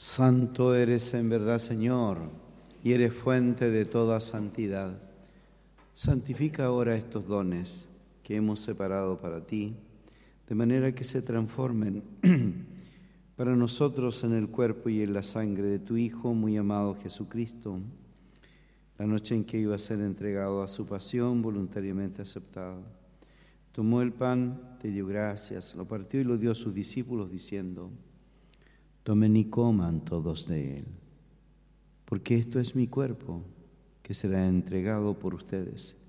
Santo eres en verdad, Señor, y eres fuente de toda santidad. Santifica ahora estos dones que hemos separado para ti, de manera que se transformen para nosotros en el cuerpo y en la sangre de tu Hijo muy amado Jesucristo, la noche en que iba a ser entregado a su pasión voluntariamente aceptado. Tomó el pan, te dio gracias, lo partió y lo dio a sus discípulos diciendo: tomen y coman todos de él, porque esto es mi cuerpo, que será entregado por ustedes.